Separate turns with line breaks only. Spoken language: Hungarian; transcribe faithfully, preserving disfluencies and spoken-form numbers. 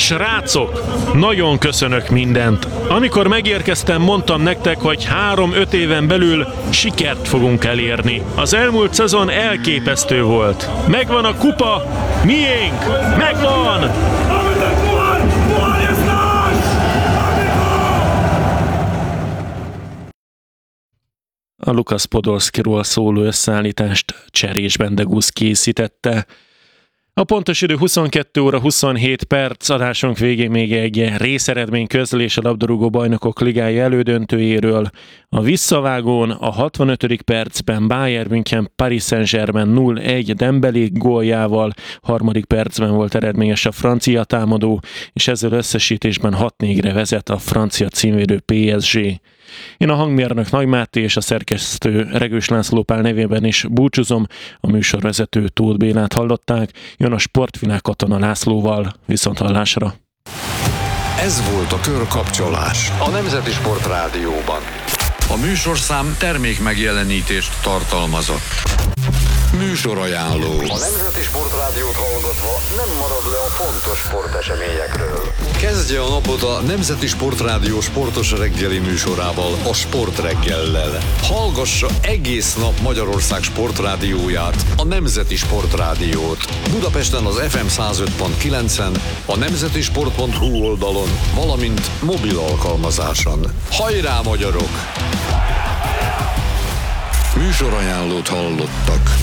Srácok, nagyon köszönök mindent. Amikor megérkeztem, mondtam nektek, hogy három-öt éven belül sikert fogunk elérni. Az elmúlt szezon elképesztő volt. Megvan a kupa, miénk, megvan! A Lukas Podolskiról szóló összeállítást Cserés Bendegusz készítette. A pontos idő huszonkettő óra huszonhét perc, adásunk végén még egy részeredmény közlés a labdarúgó bajnokok ligája elődöntőjéről. A visszavágón a hatvanötödik percben Bayern München Paris Saint-Germain nulla egy Dembélé góljával, harmadik percben volt eredményes a francia támadó, és ezzel összesítésben hat négyre vezet a francia címvédő pé es gé. Én a hangmérnök Nagy Máté és a szerkesztő Regős László Pál nevében is búcsúzom, a műsorvezető Tóth Bélát hallották, jön a Sportvilág Katona Lászlóval, viszonthallásra.
Ez volt a Körkapcsolás a Nemzeti Sport Rádióban. A műsorszám termék megjelenítést tartalmazott. Műsorajánló. A Nemzeti Sport Rádiót hallgatva nem marad le a fontos sporteseményekről. Kezdje a napot a Nemzeti Sport Rádió sportos reggeli műsorával, a Sport Reggellel. Hallgassa egész nap Magyarország sportrádióját, a Nemzeti Sport Rádiót. Budapesten az ef em száz öt pont kilencen, a nemzetisport pont hu oldalon, valamint mobil alkalmazáson. Hajrá, magyarok! Műsorajánlót hallottak.